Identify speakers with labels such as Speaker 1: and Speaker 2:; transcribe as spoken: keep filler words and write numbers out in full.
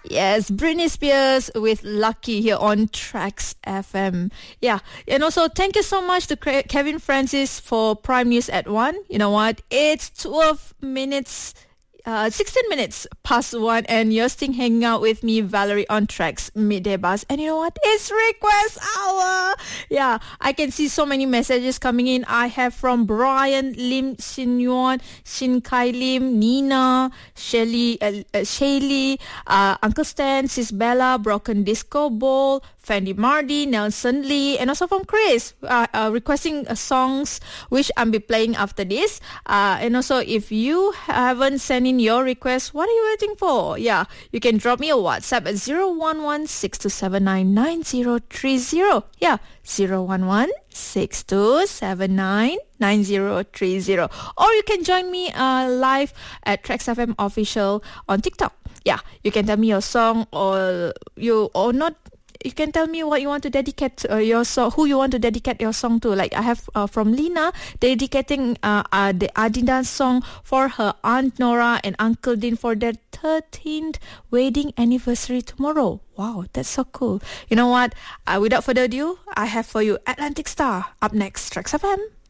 Speaker 1: Yes, Britney Spears with Lucky here on Tracks F M. Yeah, and also thank you so much to Kevin Francis for Prime News at one. You know what? It's twelve minutes Uh, sixteen minutes past one, and you're still hanging out with me, Valerie, on Tracks Midday Buzz. And you know what? It's request hour. Yeah, I can see so many messages coming in. I have from Brian, Lim Xin Yuan, Shin Kai Lim, Nina, Shelly, uh, uh, Shaylee, uh, Uncle Stan, Sis Bella, Broken Disco Ball, Fendi Mardi, Nelson Lee, and also from Chris, uh, uh, requesting uh, songs which I'll be playing after this. Uh, and also, if you haven't sent in your request, what are you waiting for? Yeah, you can drop me a WhatsApp at zero one one six two seven nine nine zero three zero. Yeah, zero one one six two seven nine nine zero three zero. Or you can join me uh, live at Tracks F M Official on TikTok. Yeah, you can tell me your song, or you or not. You can tell me what you want to dedicate uh, your song, who you want to dedicate your song to. Like I have uh, from Lina dedicating uh, uh, the Adinda song for her Aunt Nora and Uncle Dean for their thirteenth wedding anniversary tomorrow. Wow, that's so cool. You know what? Uh, without further ado, I have for you Atlantic Star up next. Tracks F M.